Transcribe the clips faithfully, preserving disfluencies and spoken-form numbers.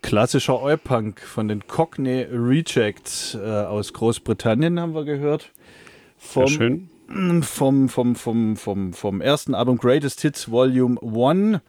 Klassischer Oi-Punk von den Cockney Rejects äh, aus Großbritannien haben wir gehört. Vom, Sehr schön. Vom, vom, vom, vom, vom ersten Album Greatest Hits Volume eins.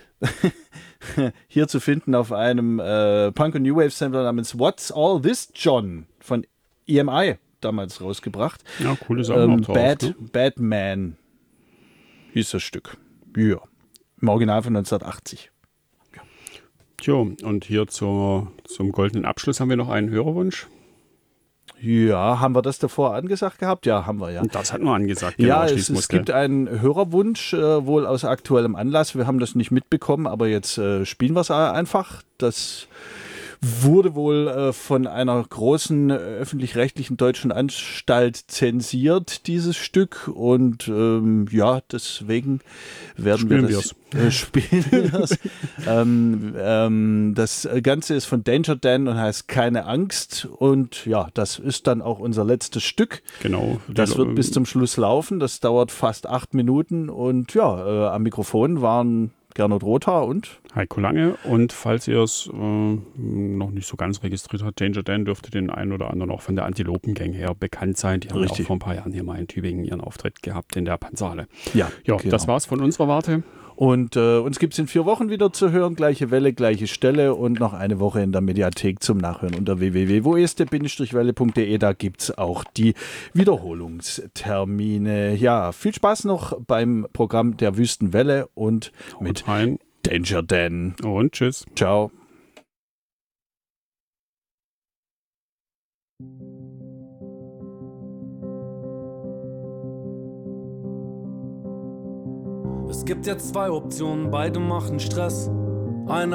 Hier zu finden auf einem äh, Punk- und New Wave-Sampler namens What's All This, John? Von E M I damals rausgebracht. Ja, coole Sachen ähm, auch drauf. Bad, Ne? Batman hieß das Stück. Ja. Im Original von neunzehnhundertachtzig. Tjo, und hier zur, zum goldenen Abschluss haben wir noch einen Hörerwunsch. Ja, haben wir das davor angesagt gehabt? Ja, haben wir, ja. Das hat man angesagt. Genau, Ja, es, es gibt einen Hörerwunsch, äh, wohl aus aktuellem Anlass. Wir haben das nicht mitbekommen, aber jetzt äh, spielen wir es einfach. Das wurde wohl äh, von einer großen äh, öffentlich-rechtlichen deutschen Anstalt zensiert, dieses Stück. Und ähm, ja, deswegen werden spielen wir das äh, spielen. wir's. ähm, ähm, das Ganze ist von Danger Dan und heißt Keine Angst. Und ja, das ist dann auch unser letztes Stück. Genau. Das wird bis zum Schluss laufen. Das dauert fast acht Minuten. Und ja, äh, am Mikrofon waren Gernot Rothaar und Heiko Lange. Und falls ihr es äh, noch nicht so ganz registriert habt, Danger Dan dürfte den einen oder anderen auch von der Antilopen-Gang her bekannt sein. Die haben ja auch vor ein paar Jahren hier mal in Tübingen ihren Auftritt gehabt in der Panzerhalle. Ja, ja genau. Das war's von unserer Warte. Und äh, uns gibt es in vier Wochen wieder zu hören. Gleiche Welle, gleiche Stelle und noch eine Woche in der Mediathek zum Nachhören unter w w w punkt wo ist der welle punkt de. Da gibt es auch die Wiederholungstermine. Ja, viel Spaß noch beim Programm der Wüstenwelle und mit und rein. Danger Dan. Und tschüss. Ciao. Es gibt jetzt zwei Optionen, beide machen Stress. Eine